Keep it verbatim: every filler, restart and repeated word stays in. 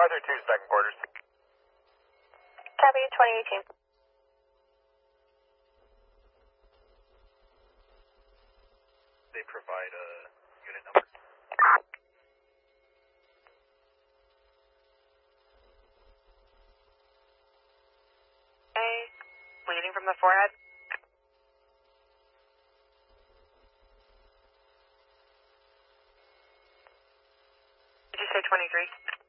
five three two, second quarters. Copy, twenty eighteen. They provide a unit number. Okay, bleeding from the forehead. Did you say twenty-three?